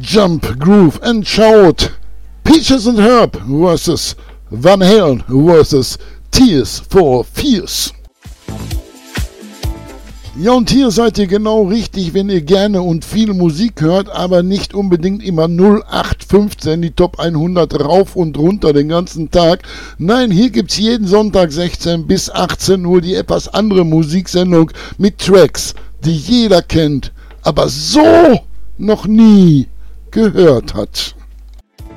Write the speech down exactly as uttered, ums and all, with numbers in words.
Jump, Groove and Shout. Peaches and Herb versus Van Halen versus Tears for Fears. Ja, und hier seid ihr genau richtig, wenn ihr gerne und viel Musik hört, aber nicht unbedingt immer null acht fünfzehn, die Top hundert rauf und runter den ganzen Tag. Nein, hier gibt's jeden Sonntag sechzehn bis achtzehn Uhr die etwas andere Musiksendung mit Tracks, die jeder kennt, aber so noch nie gehört hat.